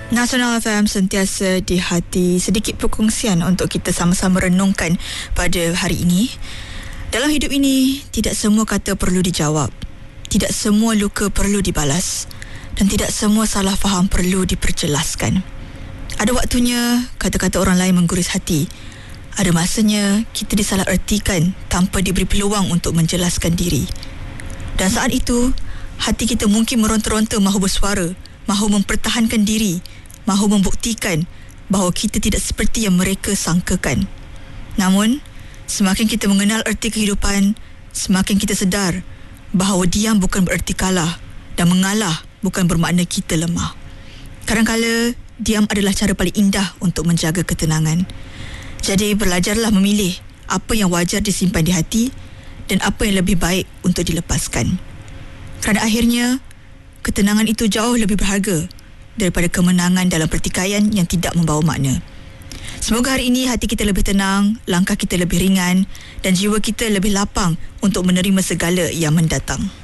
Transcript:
Nasional FM sentiasa di hati. Sedikit perkongsian untuk kita sama-sama renungkan pada hari ini. Dalam hidup ini, tidak semua kata perlu dijawab. Tidak semua luka perlu dibalas. Dan tidak semua salah faham perlu diperjelaskan. Ada waktunya kata-kata orang lain mengguris hati. Ada masanya kita disalahertikan tanpa diberi peluang untuk menjelaskan diri. Dan saat itu, hati kita mungkin meronta-ronta mahu bersuara, mahu mempertahankan diri, mahu membuktikan bahawa kita tidak seperti yang mereka sangkakan. Namun, semakin kita mengenal erti kehidupan, semakin kita sedar bahawa diam bukan bererti kalah dan mengalah bukan bermakna kita lemah. Kadang-kala, diam adalah cara paling indah untuk menjaga ketenangan. Jadi, belajarlah memilih apa yang wajar disimpan di hati dan apa yang lebih baik untuk dilepaskan. Kerana akhirnya, ketenangan itu jauh lebih berharga daripada kemenangan dalam pertikaian yang tidak membawa makna. Semoga hari ini hati kita lebih tenang, langkah kita lebih ringan dan jiwa kita lebih lapang untuk menerima segala yang mendatang.